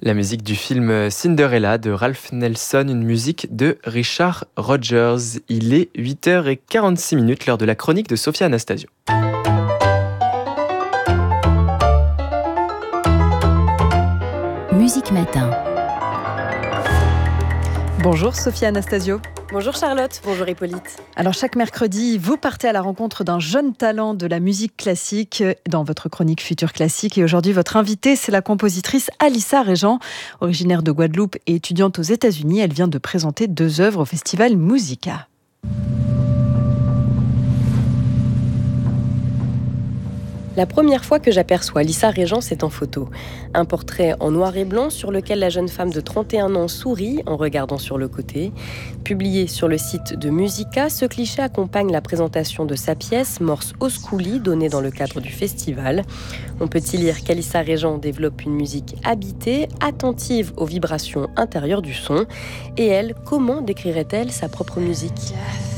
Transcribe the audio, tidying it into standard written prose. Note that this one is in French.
La musique du film Cinderella de Ralph Nelson, une musique de Richard Rodgers. Il est 8h46, l'heure de la chronique de Sophia Anastasio. Musique Matin. Bonjour Sophia Anastasio. Bonjour Charlotte, bonjour Hippolyte. Alors chaque mercredi, vous partez à la rencontre d'un jeune talent de la musique classique dans votre chronique Futur Classique. Et aujourd'hui, votre invitée, c'est la compositrice Alissa Régent, originaire de Guadeloupe et étudiante aux États-Unis. Elle vient de présenter 2 œuvres au festival Musica. La première fois que j'aperçois Alissa Régent, c'est en photo. Un portrait en noir et blanc sur lequel la jeune femme de 31 ans sourit en regardant sur le côté. Publié sur le site de Musica, ce cliché accompagne la présentation de sa pièce Morse Osculi, donnée dans le cadre du festival. On peut y lire qu'Alissa Régent développe une musique habitée, attentive aux vibrations intérieures du son. Et elle, comment décrirait-elle sa propre musique ?